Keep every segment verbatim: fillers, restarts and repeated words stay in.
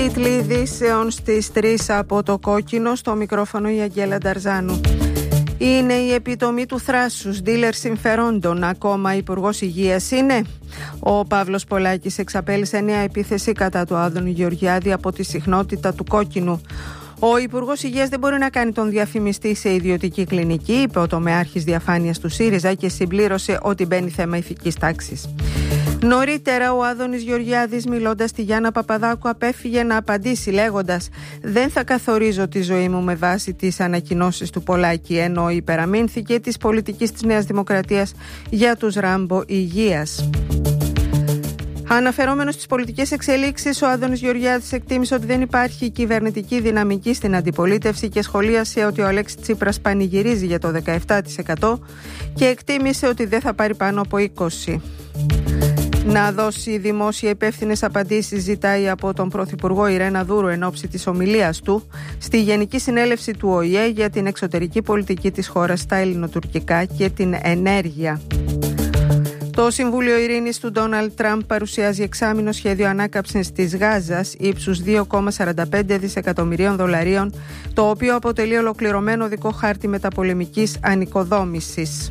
Τίτλοι ειδήσεων στις τρεις από το Κόκκινο, στο μικρόφωνο η Αγγέλα Νταρζάνου. Είναι η επιτομή του θράσους, ντίλερ συμφερόντων, ακόμα υπουργός υγείας είναι. Ο Παύλος Πολάκης εξαπέλυσε νέα επίθεση κατά του Άδωνη Γεωργιάδη από τη συχνότητα του Κόκκινου. Ο Υπουργός Υγείας δεν μπορεί να κάνει τον διαφημιστή σε ιδιωτική κλινική, είπε ο τομεάρχης διαφάνειας του ΣΥΡΙΖΑ και συμπλήρωσε ότι μπαίνει θέμα ηθικής τάξης. Νωρίτερα ο Άδωνης Γεωργιάδης, μιλώντας στη Γιάννα Παπαδάκου, απέφυγε να απαντήσει λέγοντας «Δεν θα καθορίζω τη ζωή μου με βάση τις ανακοινώσεις του Πολάκη», ενώ υπεραμείνθηκε της πολιτικής της Νέας Δημοκρατίας για τους Ράμπο υγείας. Αναφερόμενος στις πολιτικές εξελίξεις, ο Άδωνης Γεωργιάδης εκτίμησε ότι δεν υπάρχει κυβερνητική δυναμική στην αντιπολίτευση και σχολίασε ότι ο Αλέξης Τσίπρας πανηγυρίζει για το δεκαεπτά τοις εκατό και εκτίμησε ότι δεν θα πάρει πάνω από είκοσι τοις εκατό. Να δώσει δημόσια υπεύθυνες απαντήσεις ζητάει από τον Πρωθυπουργό Ιρένα Δούρου εν ώψη της ομιλίας του στη Γενική Συνέλευση του Ο Η Ε για την εξωτερική πολιτική της χώρας στα ελληνοτουρκικά και την ενέργεια. Το Συμβούλιο Ειρήνης του Ντόναλντ Τραμπ παρουσιάζει εξάμηνο σχέδιο ανάκαμψης της Γάζας ύψους δύο κόμμα σαράντα πέντε δισεκατομμυρίων δολαρίων, το οποίο αποτελεί ολοκληρωμένο οδικό χάρτη μεταπολεμικής ανοικοδόμησης.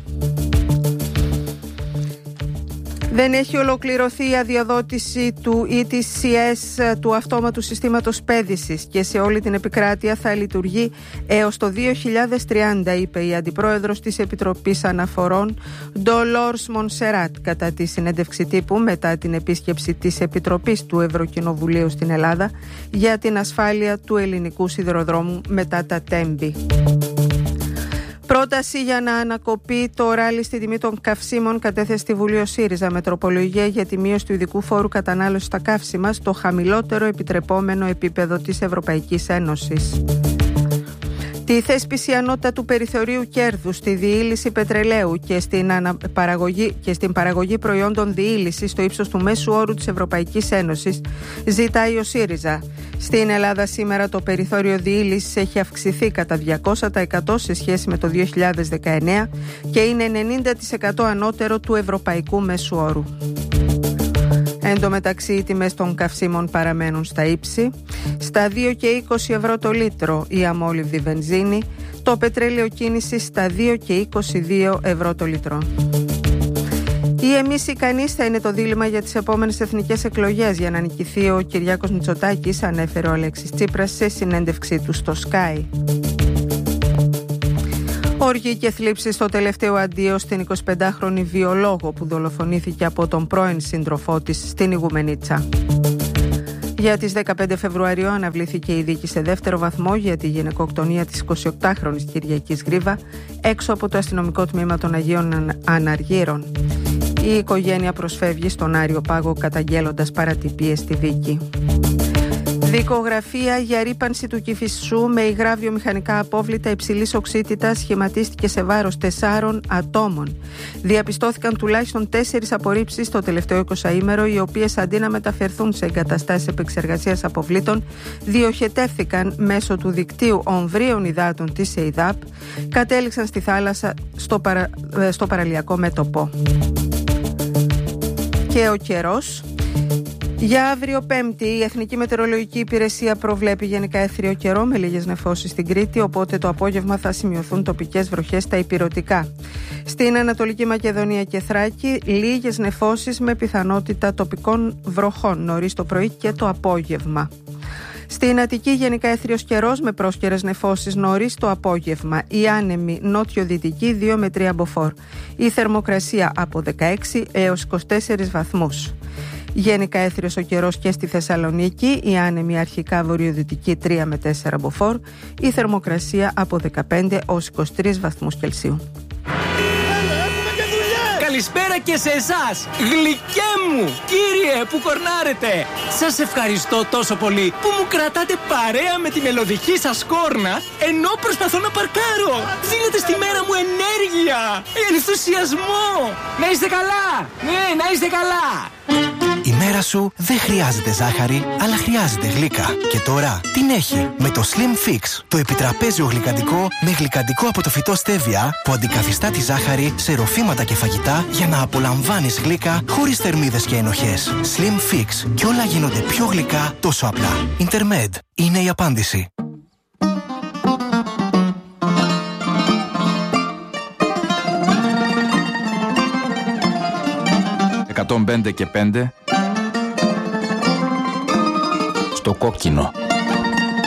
Δεν έχει ολοκληρωθεί η αδειοδότηση του Ι Τι Σι Ες, του αυτόματου συστήματος πέδησης, και σε όλη την επικράτεια θα λειτουργεί έως το δύο χιλιάδες τριάντα, είπε η Αντιπρόεδρος της Επιτροπής Αναφορών, Ντολόρς Μονσεράτ, κατά τη συνέντευξη τύπου μετά την επίσκεψη της Επιτροπής του Ευρωκοινοβουλίου στην Ελλάδα για την ασφάλεια του ελληνικού σιδηροδρόμου μετά τα Τέμπη. Πρόταση για να ανακοπεί το ράλι στη τιμή των καυσίμων κατέθεσε στη Βουλή ο ΣΥΡΙΖΑ με τροπολογία για τη μείωση του ειδικού φόρου κατανάλωσης στα καύσιμα στο χαμηλότερο επιτρεπόμενο επίπεδο της Ευρωπαϊκής Ένωσης. Τη θέσπιση ανώτατου περιθωρίου κέρδους στη διήλυση πετρελαίου και στην, παραγωγή, και στην παραγωγή προϊόντων διήλυσης στο ύψος του μέσου όρου της Ευρωπαϊκής Ένωσης ζητάει ο ΣΥΡΙΖΑ. Στην Ελλάδα σήμερα το περιθώριο διήλυσης έχει αυξηθεί κατά διακόσια τοις εκατό σε σχέση με το δύο χιλιάδες δεκαεννέα και είναι ενενήντα τοις εκατό ανώτερο του ευρωπαϊκού μέσου όρου. Εν τω μεταξύ, οι τιμές των καυσίμων παραμένουν στα ύψη. Στα δύο και είκοσι ευρώ το λίτρο η αμόλυβδη βενζίνη, το πετρέλαιο κίνηση στα δύο και είκοσι δύο ευρώ το λίτρο. Ή εμείς ή κανείς θα είναι το δίλημμα για τις επόμενες εθνικές εκλογές για να νικηθεί ο Κυριάκος Μητσοτάκης, ανέφερε ο Αλέξης Τσίπρας σε συνέντευξή του στο Sky. Όργοι και θλίψεις στο τελευταίο αντίο στην εικοσιπεντάχρονη βιολόγο που δολοφονήθηκε από τον πρώην σύντροφό της στην Ιγουμενίτσα. Για τις δεκαπέντε Φεβρουαρίου αναβλήθηκε η δίκη σε δεύτερο βαθμό για τη γυναικοκτονία της εικοσιοκτάχρονης Κυριακής Γρίβα έξω από το αστυνομικό τμήμα των Αγίων Αναργύρων. Η οικογένεια προσφεύγει στον Άριο Πάγο καταγγέλλοντας παρατυπίες στη δίκη. Δικογραφία για ρύπανση του Κηφισού με υγρά βιομηχανικά απόβλητα υψηλής οξύτητας σχηματίστηκε σε βάρος τεσσάρων ατόμων. Διαπιστώθηκαν τουλάχιστον τέσσερις απορρίψεις το τελευταίο εικοσαήμερο, οι οποίες αντί να μεταφερθούν σε εγκαταστάσεις επεξεργασίας αποβλήτων, διοχετεύθηκαν μέσω του δικτύου ομβρίων υδάτων της ΕΙΔΑΠ, κατέληξαν στη θάλασσα στο, παρα... στο παραλιακό μέτωπο. Και ο καιρός. Για αύριο Πέμπτη, η Εθνική Μετεωρολογική Υπηρεσία προβλέπει γενικά έθριο καιρό με λίγες νεφώσεις στην Κρήτη, οπότε το απόγευμα θα σημειωθούν τοπικές βροχές στα ηπειρωτικά. Στην Ανατολική Μακεδονία και Θράκη, λίγες νεφώσεις με πιθανότητα τοπικών βροχών νωρίς το πρωί και το απόγευμα. Στην Αττική γενικά έθριος καιρός με πρόσκαιρες νεφώσεις νωρίς το απόγευμα. Η άνεμη νότιο-δυτική δύο με τρία μποφόρ. Η θερμοκρασία από δεκαέξι έως είκοσι τέσσερις βαθμούς. Γενικά έθριος ο καιρός και στη Θεσσαλονίκη, η άνεμη αρχικά βορειοδυτική τρία με τέσσερα μποφόρ, η θερμοκρασία από δεκαπέντε έως είκοσι τρεις βαθμούς Κελσίου. Καλησπέρα και σε εσάς, γλυκέ μου, κύριε που κορνάρετε. Σας ευχαριστώ τόσο πολύ που μου κρατάτε παρέα με τη μελωδική σας κόρνα ενώ προσπαθώ να παρκάρω. Δίνετε στη μέρα μου ενέργεια, ενθουσιασμό. Να είστε καλά, ναι, να είστε καλά. Η μέρα σου δεν χρειάζεται ζάχαρη, αλλά χρειάζεται γλύκα. Και τώρα την έχει με το Slim Fix, το επιτραπέζιο γλυκαντικό με γλυκαντικό από το φυτό στέβια που αντικαθιστά τη ζάχαρη σε ροφήματα και φαγητά για να απολαμβάνεις γλύκα χωρίς θερμίδες και ενοχές. Slim Fix. Και όλα γίνονται πιο γλυκά τόσο απλά. Intermed είναι η απάντηση. εκατόν πέντε και πέντε στο κόκκινο.